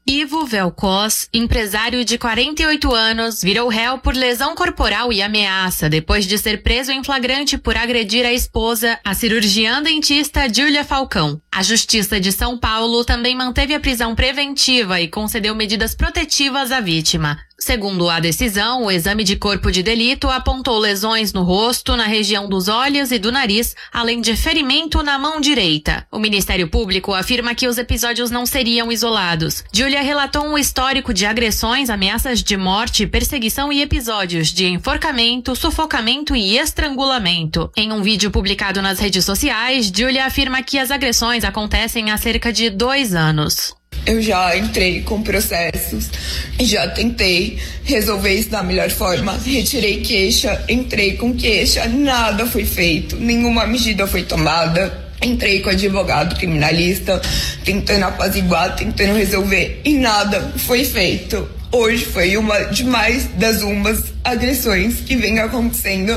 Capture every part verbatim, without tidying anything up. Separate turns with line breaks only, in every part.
Ivo Velkos, empresário de quarenta e oito anos, virou réu por lesão corporal e ameaça depois de ser preso em flagrante por agredir a esposa, a cirurgiã dentista Júlia Falcão. A Justiça de São Paulo também manteve a prisão preventiva e concedeu medidas protetivas à vítima. Segundo a decisão, o exame de corpo de delito apontou lesões no rosto, na região dos olhos e do nariz, além de ferimento na mão direita. O Ministério Público afirma que os episódios não seriam isolados. Júlia relatou um histórico de agressões, ameaças de morte, perseguição e episódios de enforcamento, sufocamento e estrangulamento. Em um vídeo publicado nas redes sociais, Júlia afirma que as agressões acontecem há cerca de dois anos.
Eu já entrei com processos, já tentei resolver isso da melhor forma, retirei queixa, entrei com queixa, nada foi feito, nenhuma medida foi tomada. Entrei com advogado criminalista, tentando apaziguar, tentando resolver e nada foi feito. Hoje foi uma de mais das umas agressões que vem acontecendo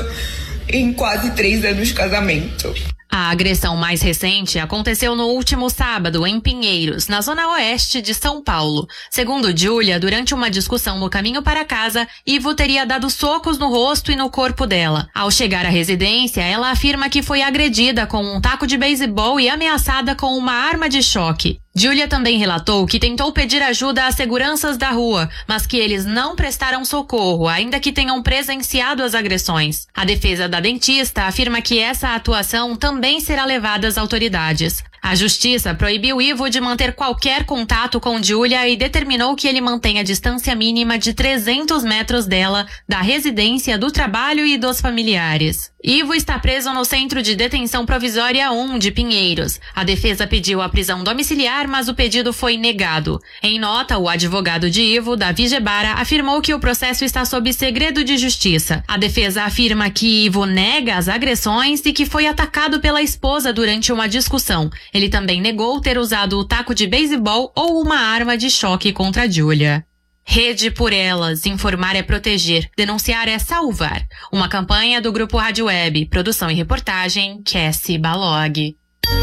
em quase três anos de casamento.
A agressão mais recente aconteceu no último sábado, em Pinheiros, na zona oeste de São Paulo. Segundo Júlia, durante uma discussão no caminho para casa, Ivo teria dado socos no rosto e no corpo dela. Ao chegar à residência, ela afirma que foi agredida com um taco de beisebol e ameaçada com uma arma de choque. Júlia também relatou que tentou pedir ajuda às seguranças da rua, mas que eles não prestaram socorro, ainda que tenham presenciado as agressões. A defesa da dentista afirma que essa atuação também será levada às autoridades. A Justiça proibiu Ivo de manter qualquer contato com Júlia e determinou que ele mantenha a distância mínima de trezentos metros dela, da residência, do trabalho e dos familiares. Ivo está preso no Centro de Detenção Provisória um de Pinheiros. A defesa pediu a prisão domiciliar, mas o pedido foi negado. Em nota, o advogado de Ivo, Davi Gebara, afirmou que o processo está sob segredo de justiça. A defesa afirma que Ivo nega as agressões e que foi atacado pela esposa durante uma discussão. Ele também negou ter usado o taco de beisebol ou uma arma de choque contra Júlia. Rede por Elas, informar é proteger, denunciar é salvar. Uma campanha do Grupo Rádio Web, produção e reportagem, Cassie Balog.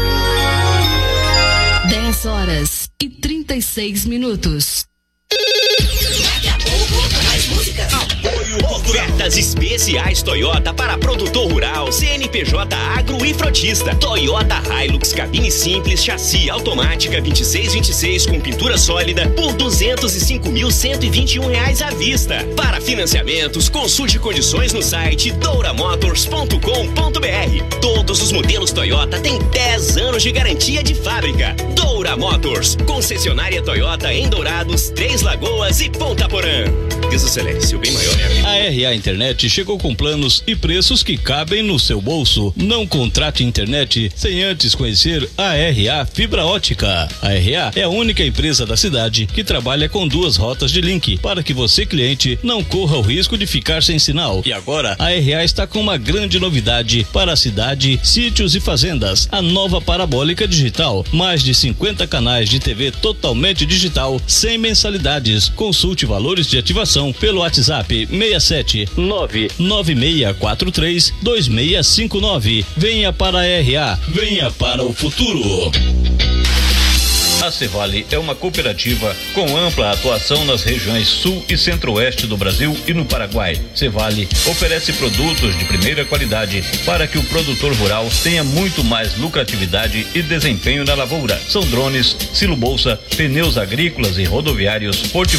dez horas e trinta e seis minutos.
Ofertas especiais Toyota para produtor rural, C N P J agro e frotista. Toyota Hilux cabine simples, chassi automática vinte e seis vinte e seis com pintura sólida por duzentos e cinco mil cento e vinte e um reais à vista. Para financiamentos, consulte condições no site doura motors ponto com ponto br. Todos os modelos Toyota têm dez anos de garantia de fábrica. Doura Motors, concessionária Toyota em Dourados, Três Lagoas e Ponta Porã. Desacelere, seu bem maior é a vida.
A R A Internet chegou com planos e preços que cabem no seu bolso. Não contrate internet sem antes conhecer a R A Fibra Ótica. A R A é a única empresa da cidade que trabalha com duas rotas de link para que você, cliente, não corra o risco de ficar sem sinal. E agora, a R A está com uma grande novidade para a cidade, sítios e fazendas. A nova parabólica digital. Mais de cinquenta canais de T V totalmente digital, sem mensalidades. Consulte valores de ativação pelo WhatsApp seis sete nove nove seis quatro três dois seis cinco nove. Venha para a R A, venha para o futuro. A Cevale é uma cooperativa com ampla atuação nas regiões sul e centro-oeste do Brasil e no Paraguai. Cevale oferece produtos de primeira qualidade para que o produtor rural tenha muito mais lucratividade e desempenho na lavoura. São drones, silo bolsa, pneus agrícolas e rodoviários, portfólio